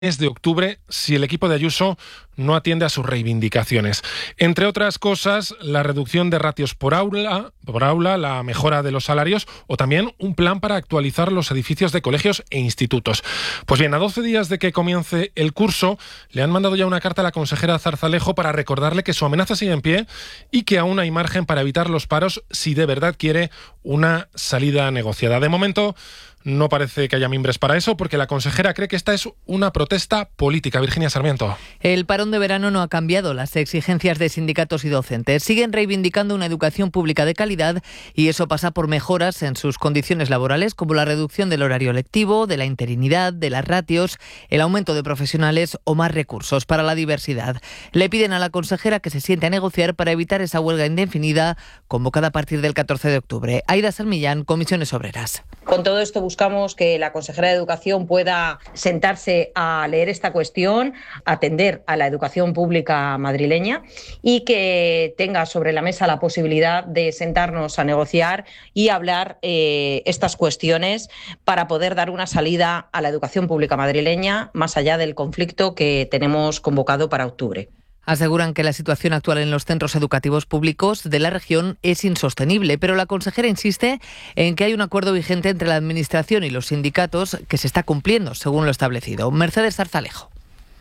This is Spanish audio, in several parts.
de octubre si el equipo de Ayuso no atiende a sus reivindicaciones. Entre otras cosas, la reducción de ratios por aula, la mejora de los salarios o también un plan para actualizar los edificios de colegios e institutos. Pues bien, a 12 días de que comience el curso, le han mandado ya una carta a la consejera Zarzalejo para recordarle que su amenaza sigue en pie y que aún hay margen para evitar los paros si de verdad quiere una salida negociada. De momento, no parece que haya mimbres para eso, porque la consejera cree que esta es una protesta política. Virginia Sarmiento. El parón de verano no ha cambiado las exigencias de sindicatos y docentes. Siguen reivindicando una educación pública de calidad y eso pasa por mejoras en sus condiciones laborales, como la reducción del horario lectivo, de la interinidad, de las ratios, el aumento de profesionales o más recursos para la diversidad. Le piden a la consejera que se siente a negociar para evitar esa huelga indefinida convocada a partir del 14 de octubre. Aida Salmillán, Comisiones Obreras. Con todo esto buscamos que la consejera de Educación pueda sentarse a leer esta cuestión, atender a la educación pública madrileña y que tenga sobre la mesa la posibilidad de sentarnos a negociar y hablar estas cuestiones para poder dar una salida a la educación pública madrileña más allá del conflicto que tenemos convocado para octubre. Aseguran que la situación actual en los centros educativos públicos de la región es insostenible, pero la consejera insiste en que hay un acuerdo vigente entre la Administración y los sindicatos que se está cumpliendo según lo establecido. Mercedes Zarzalejo.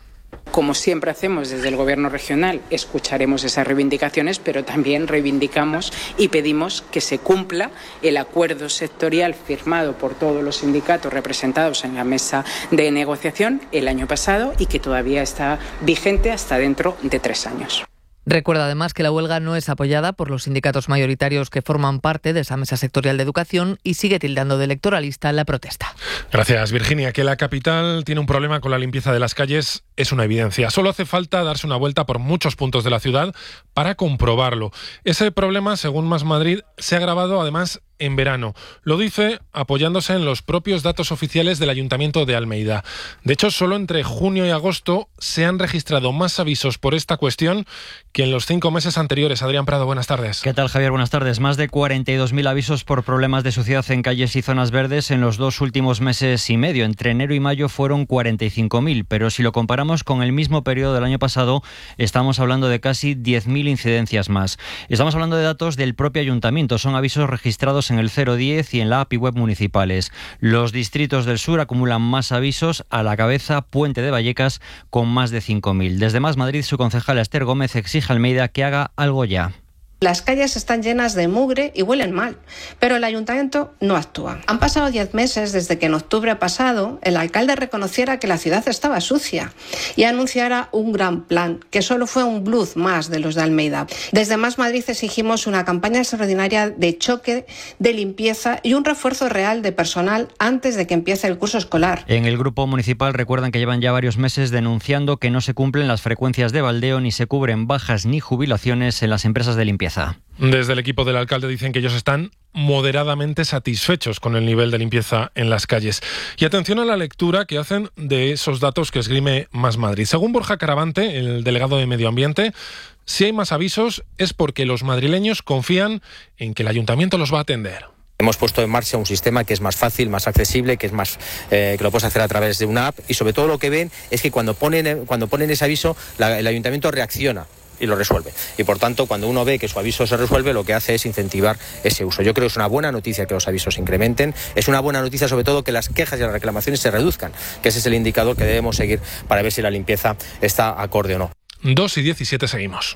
Como siempre hacemos desde el Gobierno regional, escucharemos esas reivindicaciones, pero también reivindicamos y pedimos que se cumpla el acuerdo sectorial firmado por todos los sindicatos representados en la mesa de negociación el año pasado y que todavía está vigente hasta dentro de 3 años. Recuerda además que la huelga no es apoyada por los sindicatos mayoritarios que forman parte de esa mesa sectorial de educación y sigue tildando de electoralista la protesta. Gracias, Virginia. Que la capital tiene un problema con la limpieza de las calles es una evidencia. Solo hace falta darse una vuelta por muchos puntos de la ciudad para comprobarlo. Ese problema, según Más Madrid, se ha agravado además en verano. Lo dice apoyándose en los propios datos oficiales del Ayuntamiento de Almeida. De hecho, solo entre junio y agosto se han registrado más avisos por esta cuestión que en los 5 meses anteriores. Adrián Prado, buenas tardes. ¿Qué tal, Javier? Buenas tardes. Más de 42.000 avisos por problemas de suciedad en calles y zonas verdes en los 2 últimos meses y medio. Entre enero y mayo fueron 45.000, pero si lo comparamos con el mismo periodo del año pasado, estamos hablando de casi 10.000 incidencias más. Estamos hablando de datos del propio Ayuntamiento. Son avisos registrados en el 010 y en la API web municipales. Los distritos del sur acumulan más avisos, a la cabeza Puente de Vallecas con más de 5.000. Desde Más Madrid, su concejala Esther Gómez exige a Almeida que haga algo ya. Las calles están llenas de mugre y huelen mal, pero el ayuntamiento no actúa. Han pasado 10 meses desde que en octubre pasado el alcalde reconociera que la ciudad estaba sucia y anunciara un gran plan, que solo fue un bluff más de los de Almeida. Desde Más Madrid exigimos una campaña extraordinaria de choque, de limpieza y un refuerzo real de personal antes de que empiece el curso escolar. En el grupo municipal recuerdan que llevan ya varios meses denunciando que no se cumplen las frecuencias de baldeo ni se cubren bajas ni jubilaciones en las empresas de limpieza. Desde el equipo del alcalde dicen que ellos están moderadamente satisfechos con el nivel de limpieza en las calles. Y atención a la lectura que hacen de esos datos que esgrime Más Madrid. Según Borja Caravante, el delegado de Medio Ambiente, si hay más avisos es porque los madrileños confían en que el ayuntamiento los va a atender. Hemos puesto en marcha un sistema que es más fácil, más accesible, que es más que lo puedes hacer a través de una app, y sobre todo lo que ven es que cuando ponen ese aviso, el ayuntamiento reacciona y lo resuelve. Y por tanto, cuando uno ve que su aviso se resuelve, lo que hace es incentivar ese uso. Yo creo que es una buena noticia que los avisos se incrementen. Es una buena noticia sobre todo que las quejas y las reclamaciones se reduzcan, que ese es el indicador que debemos seguir para ver si la limpieza está acorde o no. 2:17 seguimos.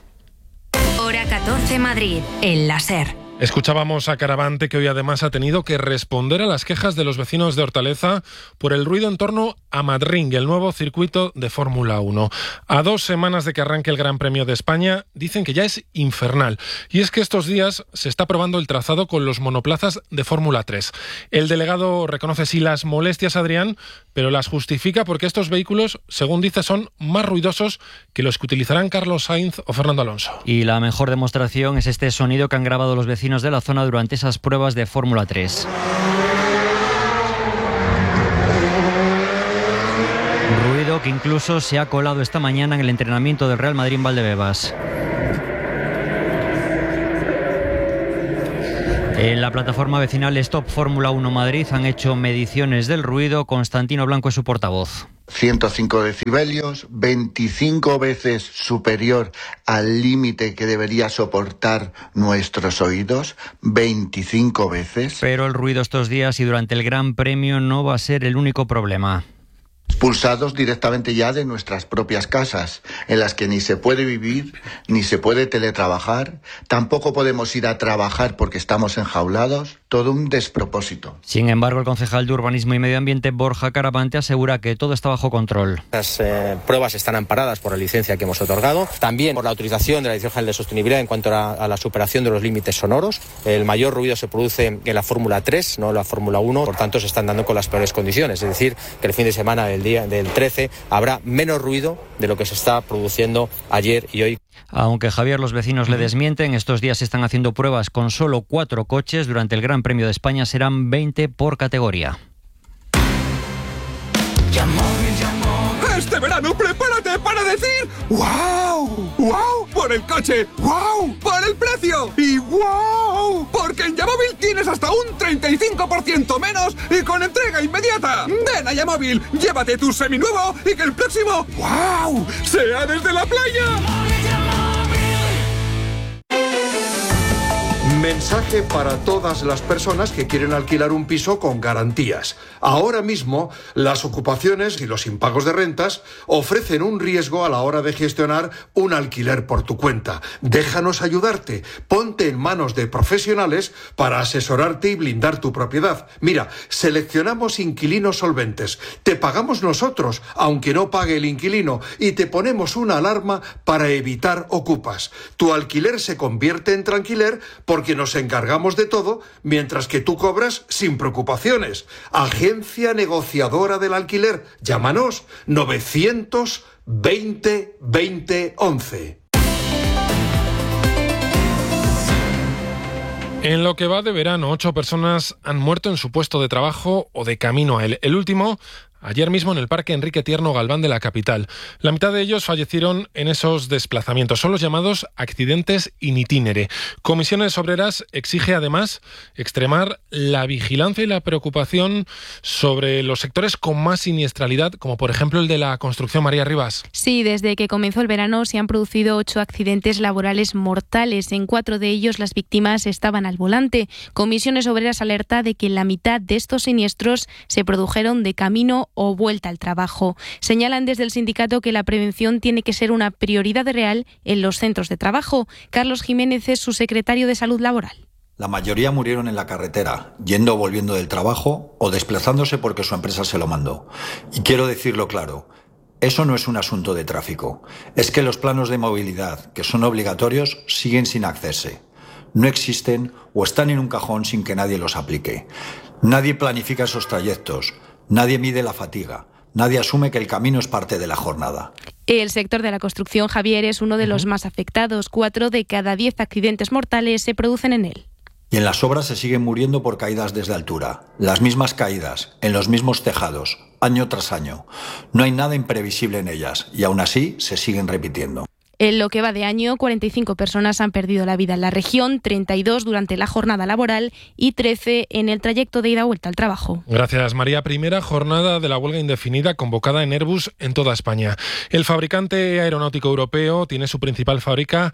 Hora 14 Madrid, en la SER. Escuchábamos a Caravante, que hoy además ha tenido que responder a las quejas de los vecinos de Hortaleza por el ruido en torno a Madrid, el nuevo circuito de Fórmula 1. A 2 semanas de que arranque el Gran Premio de España, dicen que ya es infernal. Y es que estos días se está probando el trazado con los monoplazas de Fórmula 3. El delegado reconoce sí las molestias, Adrián, pero las justifica porque estos vehículos, según dice, son más ruidosos que los que utilizarán Carlos Sainz o Fernando Alonso. Y la mejor demostración es este sonido que han grabado los vecinos de la zona durante esas pruebas de Fórmula 3. Ruido que incluso se ha colado esta mañana en el entrenamiento del Real Madrid en Valdebebas. En la plataforma vecinal Stop Fórmula 1 Madrid han hecho mediciones del ruido. Constantino Blanco es su portavoz. 105 decibelios, 25 veces superior al límite que debería soportar nuestros oídos, 25 veces. Pero el ruido estos días y durante el Gran Premio no va a ser el único problema. Expulsados directamente ya de nuestras propias casas, en las que ni se puede vivir, ni se puede teletrabajar, tampoco podemos ir a trabajar porque estamos enjaulados, todo un despropósito. Sin embargo, el concejal de Urbanismo y Medio Ambiente, Borja Carapante, asegura que todo está bajo control. Las pruebas están amparadas por la licencia que hemos otorgado, también por la autorización de la Dirección General de Sostenibilidad en cuanto a la superación de los límites sonoros. El mayor ruido se produce en la Fórmula 3, no en la Fórmula 1, por tanto se están dando con las peores condiciones, es decir, que el fin de semana del 13 habrá menos ruido de lo que se está produciendo ayer y hoy. Aunque Javier, los vecinos le desmienten, estos días se están haciendo pruebas con solo 4 coches. Durante el Gran Premio de España serán 20 por categoría. Este verano prepárate para decir ¡wow! ¡Wow! Por el coche, ¡wow! Por el precio y ¡wow! Porque en Yamóvil tienes hasta un 35% menos y con entrega inmediata. Ven a Yamóvil, llévate tu seminuevo y que el próximo ¡wow! sea desde la playa. Mensaje para todas las personas que quieren alquilar un piso con garantías. Ahora mismo, las ocupaciones y los impagos de rentas ofrecen un riesgo a la hora de gestionar un alquiler por tu cuenta. Déjanos ayudarte. Ponte en manos de profesionales para asesorarte y blindar tu propiedad. Mira, seleccionamos inquilinos solventes. Te pagamos nosotros, aunque no pague el inquilino, y te ponemos una alarma para evitar ocupas. Tu alquiler se convierte en tranquiler porque nos encargamos de todo, mientras que tú cobras sin preocupaciones. Agencia negociadora del alquiler. Llámanos 920 20 11. En lo que va de verano, 8 personas han muerto en su puesto de trabajo o de camino a él. El último, ayer mismo en el Parque Enrique Tierno Galván de la capital. La mitad de ellos fallecieron en esos desplazamientos. Son los llamados accidentes in itinere. Comisiones Obreras exige además extremar la vigilancia y la preocupación sobre los sectores con más siniestralidad, como por ejemplo el de la construcción. María Rivas. Sí, desde que comenzó el verano se han producido 8 accidentes laborales mortales. En 4 de ellos las víctimas estaban al volante. Comisiones Obreras alerta de que la mitad de estos siniestros se produjeron de camino o vuelta al trabajo. Señalan desde el sindicato que la prevención tiene que ser una prioridad real en los centros de trabajo. Carlos Jiménez es su secretario de Salud Laboral. La mayoría murieron en la carretera, yendo o volviendo del trabajo o desplazándose porque su empresa se lo mandó. Y quiero decirlo claro, eso no es un asunto de tráfico. Es que los planos de movilidad, que son obligatorios, siguen sin hacerse. No existen o están en un cajón sin que nadie los aplique. Nadie planifica esos trayectos. Nadie mide la fatiga, nadie asume que el camino es parte de la jornada. El sector de la construcción, Javier, es uno de los más afectados. 4 de cada 10 accidentes mortales se producen en él. Y en las obras se siguen muriendo por caídas desde altura. Las mismas caídas, en los mismos tejados, año tras año. No hay nada imprevisible en ellas y aún así se siguen repitiendo. En lo que va de año, 45 personas han perdido la vida en la región, 32 durante la jornada laboral y 13 en el trayecto de ida y vuelta al trabajo. Gracias, María. Primera jornada de la huelga indefinida convocada en Airbus en toda España. El fabricante aeronáutico europeo tiene su principal fábrica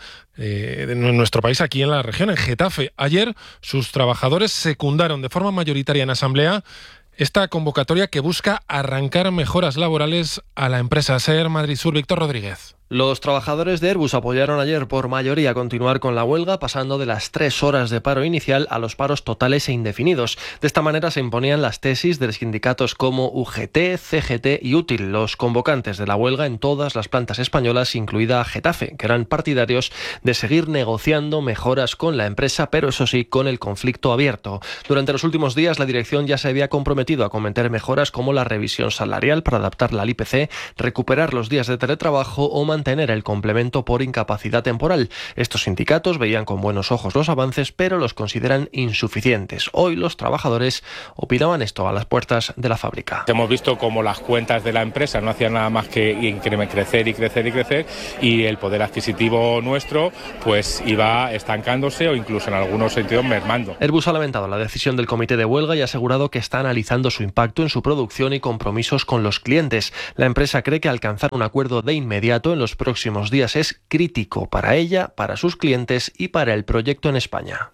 en nuestro país, aquí en la región, en Getafe. Ayer sus trabajadores secundaron de forma mayoritaria en asamblea esta convocatoria que busca arrancar mejoras laborales a la empresa SER Madrid Sur. Víctor Rodríguez. Los trabajadores de Airbus apoyaron ayer por mayoría continuar con la huelga, pasando de las 3 horas de paro inicial a los paros totales e indefinidos. De esta manera se imponían las tesis de sindicatos como UGT, CGT y Útil, los convocantes de la huelga en todas las plantas españolas, incluida Getafe, que eran partidarios de seguir negociando mejoras con la empresa, pero eso sí, con el conflicto abierto. Durante los últimos días, la dirección ya se había comprometido a cometer mejoras como la revisión salarial para adaptarla al IPC, recuperar los días de teletrabajo o mantener mantener el complemento por incapacidad temporal. Estos sindicatos veían con buenos ojos los avances, pero los consideran insuficientes. Hoy los trabajadores opinaban esto a las puertas de la fábrica. Hemos visto cómo las cuentas de la empresa no hacían nada más que crecer y crecer y crecer, y el poder adquisitivo nuestro pues iba estancándose o incluso en algunos sentidos mermando. Airbus ha lamentado la decisión del comité de huelga y ha asegurado que está analizando su impacto en su producción y compromisos con los clientes. La empresa cree que alcanzar un acuerdo de inmediato en los próximos días es crítico para ella, para sus clientes y para el proyecto en España.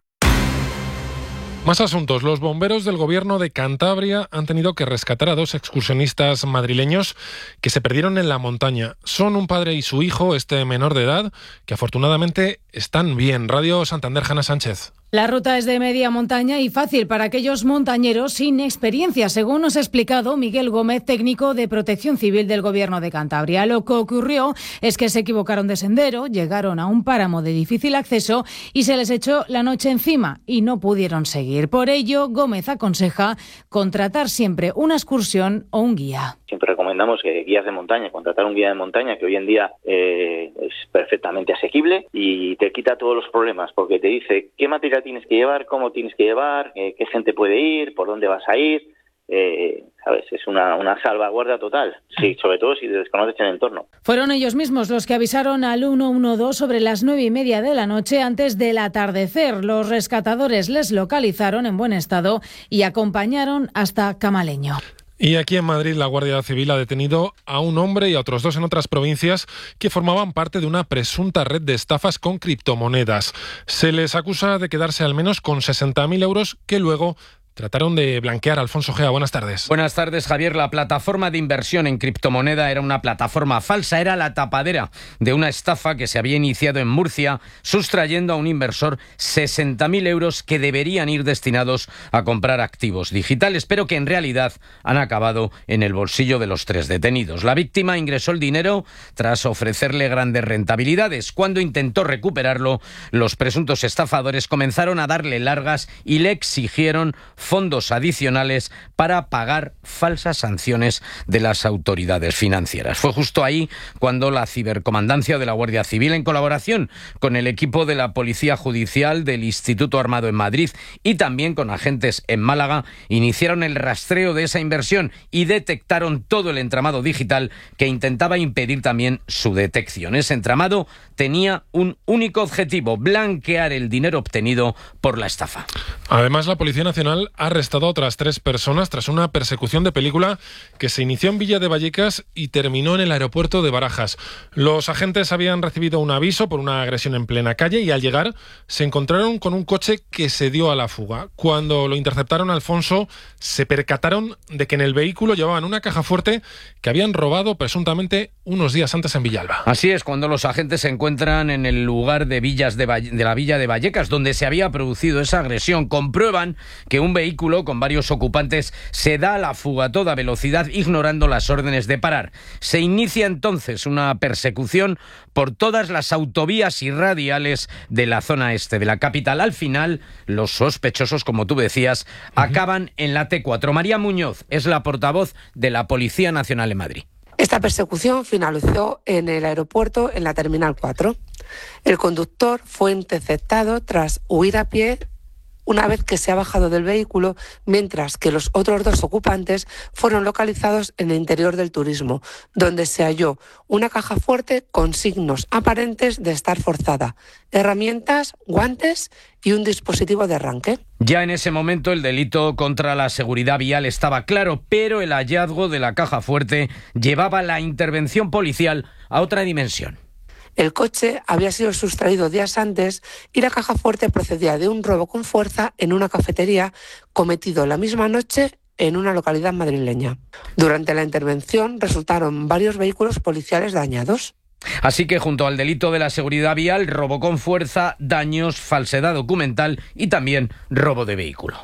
Más asuntos. Los bomberos del Gobierno de Cantabria han tenido que rescatar a 2 excursionistas madrileños que se perdieron en la montaña. Son un padre y su hijo, este menor de edad, que afortunadamente están bien. Radio Santander, Hanna Sánchez. La ruta es de media montaña y fácil para aquellos montañeros sin experiencia, según nos ha explicado Miguel Gómez, técnico de Protección Civil del Gobierno de Cantabria. Lo que ocurrió es que se equivocaron de sendero, llegaron a un páramo de difícil acceso y se les echó la noche encima y no pudieron seguir. Por ello, Gómez aconseja contratar siempre una excursión o un guía. Siempre recomendamos que guías de montaña, contratar un guía de montaña que hoy en día es perfectamente asequible y te quita todos los problemas, porque te dice qué material tienes que llevar, cómo tienes que llevar, qué gente puede ir, por dónde vas a ir. ¿Sabes? Es una salvaguarda total, sí, sobre todo si desconoces el entorno. Fueron ellos mismos los que avisaron al 112 sobre las 9:30 de la noche antes del atardecer. Los rescatadores les localizaron en buen estado y acompañaron hasta Camaleño. Y aquí en Madrid la Guardia Civil ha detenido a un hombre y a otros 2 en otras provincias que formaban parte de una presunta red de estafas con criptomonedas. Se les acusa de quedarse al menos con 60.000 euros que luego trataron de blanquear. Alfonso Gea, buenas tardes. Buenas tardes, Javier. La plataforma de inversión en criptomoneda era una plataforma falsa, era la tapadera de una estafa que se había iniciado en Murcia, sustrayendo a un inversor 60.000 euros que deberían ir destinados a comprar activos digitales, pero que en realidad han acabado en el bolsillo de los 3 detenidos. La víctima ingresó el dinero tras ofrecerle grandes rentabilidades. Cuando intentó recuperarlo, los presuntos estafadores comenzaron a darle largas y le exigieron fondos adicionales para pagar falsas sanciones de las autoridades financieras. Fue justo ahí cuando la cibercomandancia de la Guardia Civil, en colaboración con el equipo de la Policía Judicial del Instituto Armado en Madrid y también con agentes en Málaga, iniciaron el rastreo de esa inversión y detectaron todo el entramado digital que intentaba impedir también su detección. Ese entramado tenía un único objetivo: blanquear el dinero obtenido por la estafa. Además, la Policía Nacional ha arrestado a otras 3 personas tras una persecución de película que se inició en Villa de Vallecas y terminó en el aeropuerto de Barajas. Los agentes habían recibido un aviso por una agresión en plena calle y al llegar se encontraron con un coche que se dio a la fuga. Cuando lo interceptaron, Alfonso, se percataron de que en el vehículo llevaban una caja fuerte que habían robado presuntamente unos días antes en Villalba. Así es, cuando los agentes se encuentran en el lugar de la Villa de Vallecas, donde se había producido esa agresión, comprueban que un vehículo con varios ocupantes se da a la fuga a toda velocidad, ignorando las órdenes de parar. Se inicia entonces una persecución por todas las autovías y radiales de la zona este de la capital. Al final, los sospechosos, como tú decías, acaban en la T4. María Muñoz es la portavoz de la Policía Nacional en Madrid. Esta persecución finalizó en el aeropuerto, en la Terminal 4. El conductor fue interceptado tras huir a pie una vez que se ha bajado del vehículo, mientras que los otros 2 ocupantes fueron localizados en el interior del turismo, donde se halló una caja fuerte con signos aparentes de estar forzada, herramientas, guantes y un dispositivo de arranque. Ya en ese momento el delito contra la seguridad vial estaba claro, pero el hallazgo de la caja fuerte llevaba la intervención policial a otra dimensión. El coche había sido sustraído días antes y la caja fuerte procedía de un robo con fuerza en una cafetería cometido la misma noche en una localidad madrileña. Durante la intervención resultaron varios vehículos policiales dañados. Así que junto al delito de la seguridad vial, robo con fuerza, daños, falsedad documental y también robo de vehículo.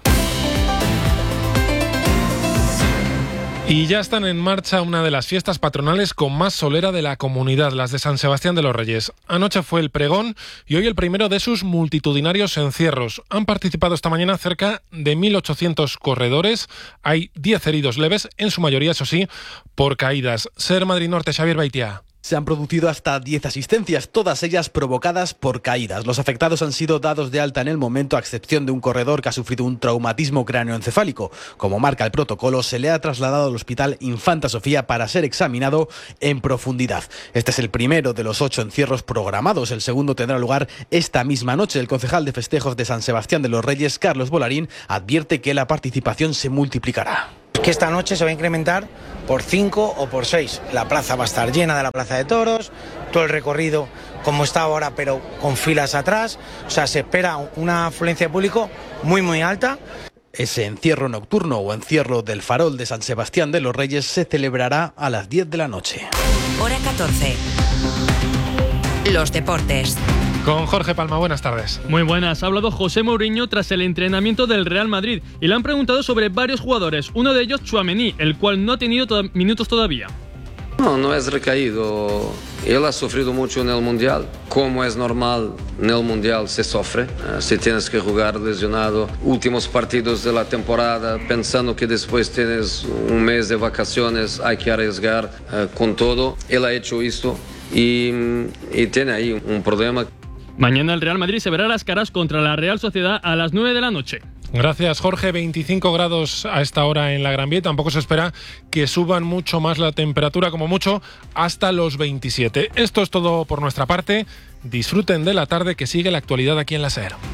Y ya están en marcha una de las fiestas patronales con más solera de la comunidad, las de San Sebastián de los Reyes. Anoche fue el pregón y hoy el primero de sus multitudinarios encierros. Han participado esta mañana cerca de 1.800 corredores. Hay 10 heridos leves, en su mayoría, eso sí, por caídas. Ser Madrid Norte, Xavier Baitia. Se han producido hasta 10 asistencias, todas ellas provocadas por caídas. Los afectados han sido dados de alta en el momento, a excepción de un corredor que ha sufrido un traumatismo cráneoencefálico. Como marca el protocolo, se le ha trasladado al Hospital Infanta Sofía para ser examinado en profundidad. Este es el primero de los 8 encierros programados. El segundo tendrá lugar esta misma noche. El concejal de festejos de San Sebastián de los Reyes, Carlos Bolarín, advierte que la participación se multiplicará. Que esta noche se va a incrementar por 5 o por 6. La plaza va a estar llena de la Plaza de Toros, todo el recorrido como está ahora, pero con filas atrás. O sea, se espera una afluencia de público muy alta. Ese encierro nocturno o encierro del Farol de San Sebastián de los Reyes se celebrará a las 10 de la noche. Hora 14. Los deportes. Con Jorge Palma, buenas tardes. Muy buenas. Ha hablado José Mourinho tras el entrenamiento del Real Madrid y le han preguntado sobre varios jugadores. Uno de ellos, Tchouaméni, el cual no ha tenido minutos todavía. No es recaído. Él ha sufrido mucho en el Mundial. Como es normal, en el Mundial se sufre. Si tienes que jugar lesionado últimos partidos de la temporada, pensando que después tienes un mes de vacaciones, hay que arriesgar con todo. Él ha hecho esto y tiene ahí un problema. Mañana el Real Madrid se verá las caras contra la Real Sociedad a las 9 de la noche. Gracias, Jorge. 25 grados a esta hora en la Gran Vía. Tampoco se espera que suban mucho más la temperatura, como mucho, hasta los 27. Esto es todo por nuestra parte. Disfruten de la tarde, que sigue la actualidad aquí en la SER.